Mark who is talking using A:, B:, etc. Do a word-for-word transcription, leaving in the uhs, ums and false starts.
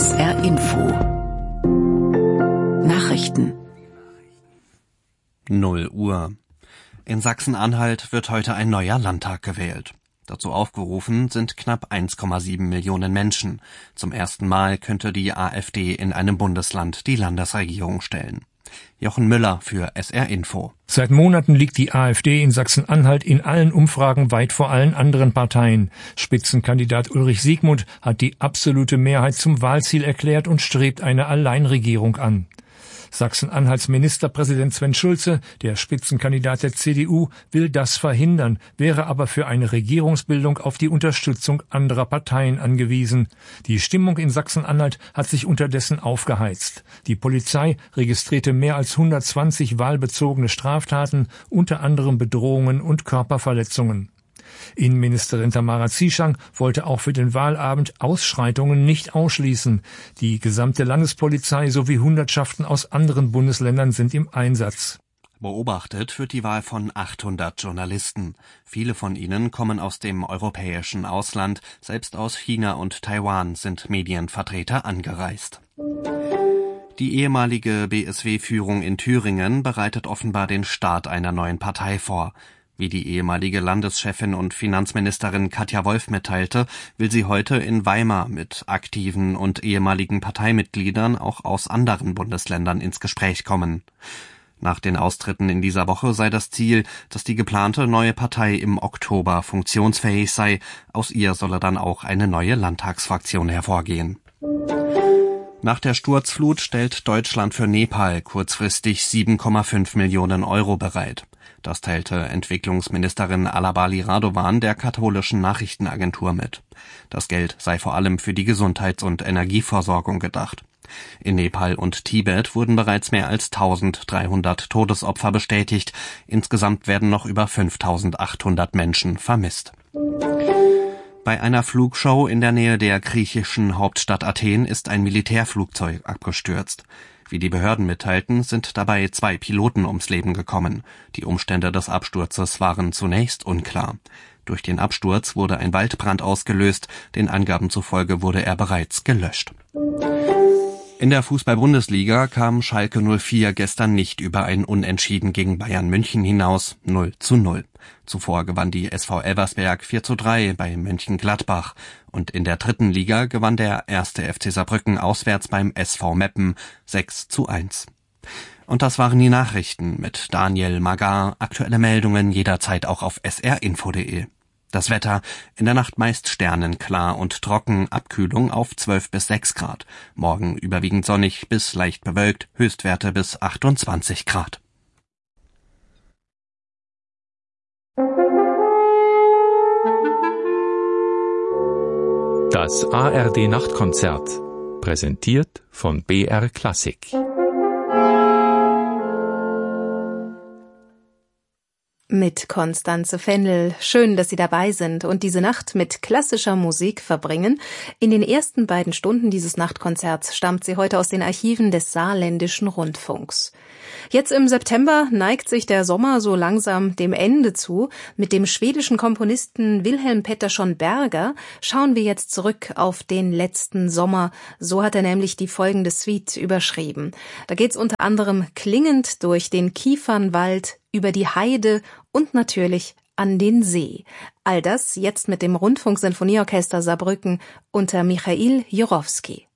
A: S R Info Nachrichten
B: null Uhr. In Sachsen-Anhalt wird heute ein neuer Landtag gewählt. Dazu aufgerufen sind knapp eins Komma sieben Millionen Menschen. Zum ersten Mal könnte die AfD in einem Bundesland die Landesregierung stellen. Jochen Müller für S R Info.
C: Seit Monaten liegt die AfD in Sachsen-Anhalt in allen Umfragen weit vor allen anderen Parteien. Spitzenkandidat Ulrich Siegmund hat die absolute Mehrheit zum Wahlziel erklärt und strebt eine Alleinregierung an. Sachsen-Anhalts Ministerpräsident Sven Schulze, der Spitzenkandidat der C D U, will das verhindern, wäre aber für eine Regierungsbildung auf die Unterstützung anderer Parteien angewiesen. Die Stimmung in Sachsen-Anhalt hat sich unterdessen aufgeheizt. Die Polizei registrierte mehr als hundertzwanzig wahlbezogene Straftaten, unter anderem Bedrohungen und Körperverletzungen. Innenministerin Tamara Zieschang wollte auch für den Wahlabend Ausschreitungen nicht ausschließen. Die gesamte Landespolizei sowie Hundertschaften aus anderen Bundesländern sind im Einsatz.
B: Beobachtet wird die Wahl von achthundert Journalisten. Viele von ihnen kommen aus dem europäischen Ausland. Selbst aus China und Taiwan sind Medienvertreter angereist. Die ehemalige B S W-Führung in Thüringen bereitet offenbar den Start einer neuen Partei vor. Wie die ehemalige Landeschefin und Finanzministerin Katja Wolf mitteilte, will sie heute in Weimar mit aktiven und ehemaligen Parteimitgliedern auch aus anderen Bundesländern ins Gespräch kommen. Nach den Austritten in dieser Woche sei das Ziel, dass die geplante neue Partei im Oktober funktionsfähig sei. Aus ihr solle dann auch eine neue Landtagsfraktion hervorgehen. Nach der Sturzflut stellt Deutschland für Nepal kurzfristig sieben Komma fünf Millionen Euro bereit. Das teilte Entwicklungsministerin Alabali Radovan der katholischen Nachrichtenagentur mit. Das Geld sei vor allem für die Gesundheits- und Energieversorgung gedacht. In Nepal und Tibet wurden bereits mehr als eintausenddreihundert Todesopfer bestätigt. Insgesamt werden noch über fünftausendachthundert Menschen vermisst. Bei einer Flugshow in der Nähe der griechischen Hauptstadt Athen ist ein Militärflugzeug abgestürzt. Wie die Behörden mitteilten, sind dabei zwei Piloten ums Leben gekommen. Die Umstände des Absturzes waren zunächst unklar. Durch den Absturz wurde ein Waldbrand ausgelöst. Den Angaben zufolge wurde er bereits gelöscht. In der Fußball-Bundesliga kam Schalke null vier gestern nicht über ein Unentschieden gegen Bayern München hinaus, null zu null. Zuvor gewann die S V Elversberg vier zu drei bei Mönchengladbach. Und in der dritten Liga gewann der erste F C Saarbrücken auswärts beim S V Meppen sechs zu eins. Und das waren die Nachrichten mit Daniel Magar. Aktuelle Meldungen jederzeit auch auf s r info punkt d e. Das Wetter, in der Nacht meist sternenklar und trocken, Abkühlung auf zwölf bis sechs Grad. Morgen überwiegend sonnig bis leicht bewölkt, Höchstwerte bis achtundzwanzig Grad.
D: Das A R D-Nachtkonzert, präsentiert von B R Klassik.
E: Mit Konstanze Fennel. Schön, dass Sie dabei sind und diese Nacht mit klassischer Musik verbringen. In den ersten beiden Stunden dieses Nachtkonzerts stammt sie heute aus den Archiven des Saarländischen Rundfunks. Jetzt im September neigt sich der Sommer so langsam dem Ende zu. Mit dem schwedischen Komponisten Wilhelm Pettersson Berger schauen wir jetzt zurück auf den letzten Sommer. So hat er nämlich die folgende Suite überschrieben. Da geht's unter anderem klingend durch den Kiefernwald, über die Heide und natürlich an den See. All das jetzt mit dem Rundfunksinfonieorchester Saarbrücken unter Michail Jurowski.